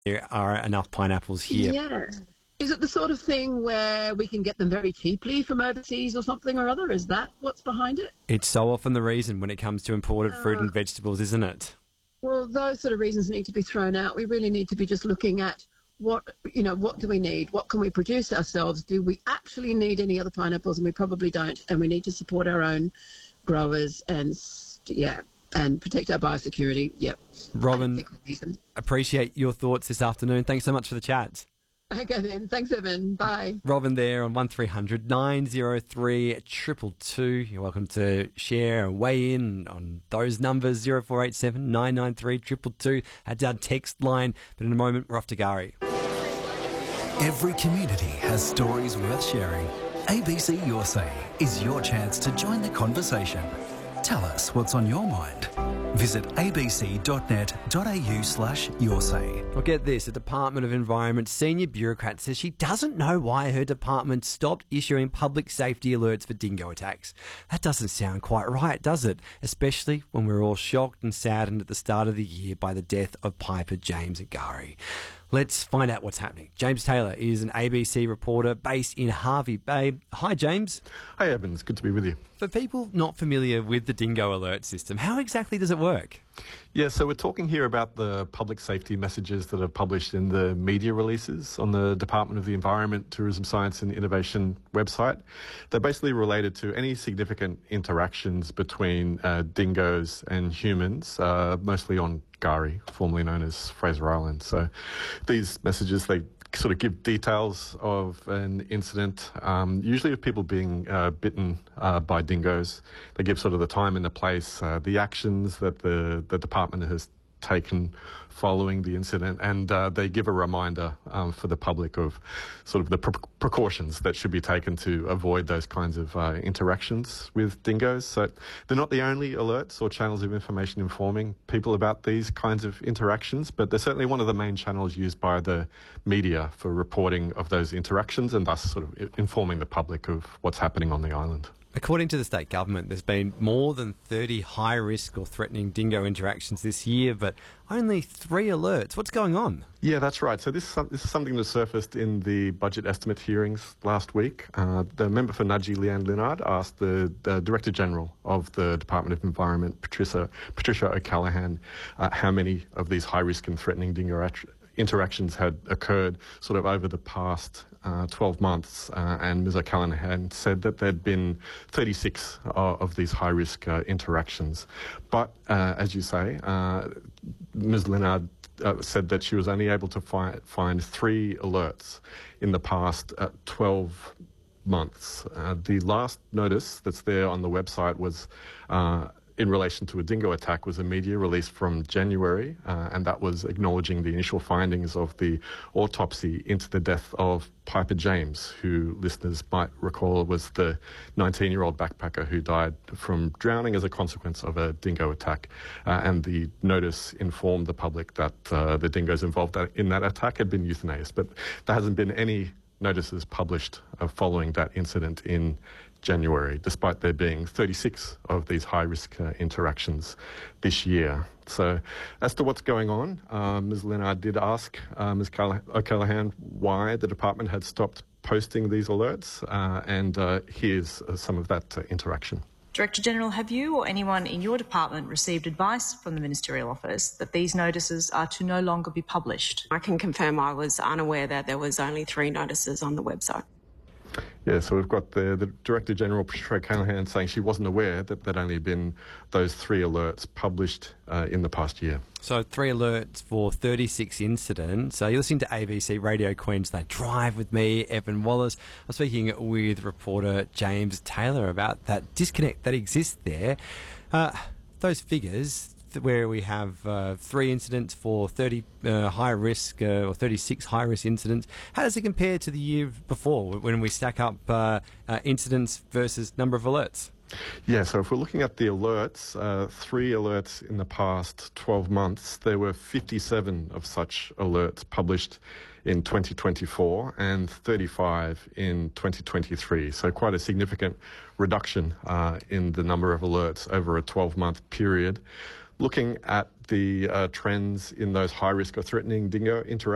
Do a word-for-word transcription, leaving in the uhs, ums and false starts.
there are enough pineapples here. Yeah. Is it the sort of thing where we can get them very cheaply from overseas or something or other? Is that what's behind it? It's so often the reason when it comes to imported fruit Uh, and vegetables, isn't it? Well, those sort of reasons need to be thrown out. We really need to be just looking at what, you know, what do we need? What can we produce ourselves? Do we actually need any other pineapples? And we probably don't. And we need to support our own growers and, yeah, and protect our biosecurity. Yep. Robin, appreciate your thoughts this afternoon. Thanks so much for the chat. Okay then. Thanks, Evan. Bye. Robin there on one three hundred nine oh three two two two. You're welcome to share and weigh in on those numbers, oh four eight seven nine nine three two two two. That's our text line. But in a moment, we're off to Gari. Every community has stories worth sharing. A B C Your Say is your chance to join the conversation. Tell us what's on your mind. Visit abc.net.au slash your say. Well, get this. The Department of Environment senior bureaucrat says she doesn't know why her department stopped issuing public safety alerts for dingo attacks. That doesn't sound quite right, does it? Especially when we're all shocked and saddened at the start of the year by the death of Piper James at Gari. Let's find out what's happening. James Taylor is an A B C reporter based in Hervey Bay. Hi, James. Hi, Evan. It's good to be with you. For people not familiar with the dingo alert system, how exactly does it work? Yeah, so we're talking here about the public safety messages that are published in the media releases on the Department of the Environment, Tourism, Science and Innovation website. They're basically related to any significant interactions between uh, dingoes and humans, uh, mostly on Gari, formerly known as Fraser Island. So these messages, they sort of give details of an incident, um, usually of people being uh, bitten uh, by dingoes. They give sort of the time and the place, uh, the actions that the, the department has taken following the incident, and uh, they give a reminder um, for the public of sort of the pre- precautions that should be taken to avoid those kinds of uh, interactions with dingoes. So they're not the only alerts or channels of information informing people about these kinds of interactions, but they're certainly one of the main channels used by the media for reporting of those interactions and thus sort of informing the public of what's happening on the island. According to the state government, there's been more than thirty high-risk or threatening dingo interactions this year, but only three alerts. What's going on? Yeah, that's right. So this, this is something that surfaced in the budget estimate hearings last week. Uh, the member for Nudgee, Leanne Linnard, asked the, the Director General of the Department of Environment, Patricia, Patricia O'Callaghan, uh, how many of these high-risk and threatening dingo at- interactions had occurred sort of over the past uh, twelve months, uh, and Miz O'Callaghan said that there'd been thirty-six uh, of these high-risk uh, interactions. But, uh, as you say, uh, Miz Linnard uh, said that she was only able to fi- find three alerts in the past uh, twelve months. Uh, the last notice that's there on the website was uh, in relation to a dingo attack was a media release from January, uh, and that was acknowledging the initial findings of the autopsy into the death of Piper James, who listeners might recall was the nineteen-year-old backpacker who died from drowning as a consequence of a dingo attack. Uh, and the notice informed the public that uh, the dingoes involved in that attack had been euthanized, but there hasn't been any notices published uh, following that incident in January, despite there being thirty-six of these high-risk uh, interactions this year. So as to what's going on, uh, Miz Linnard did ask uh, Miz O'Callaghan why the department had stopped posting these alerts, uh, and uh, here's uh, some of that uh, interaction. Director General, have you or anyone in your department received advice from the Ministerial Office that these notices are to no longer be published? I can confirm I was unaware that there was only three notices on the website. Yeah, so we've got the, the Director General, Patricia O'Callaghan, saying she wasn't aware that there'd only been those three alerts published uh, in the past year. So three alerts for thirty-six incidents. So you're listening to A B C Radio Queensland Drive with me, Evan Wallace. I'm speaking with reporter James Taylor about that disconnect that exists there. Uh, those figures, where we have uh, three incidents for thirty uh, high risk uh, or thirty-six high risk incidents. How does it compare to the year before when we stack up uh, uh, incidents versus number of alerts? Yeah, so if we're looking at the alerts, uh, three alerts in the past twelve months, there were fifty-seven of such alerts published in twenty twenty-four and thirty-five in twenty twenty-three. So quite a significant reduction uh, in the number of alerts over a twelve-month period. Looking at the uh, trends in those high-risk or threatening dingo interactions,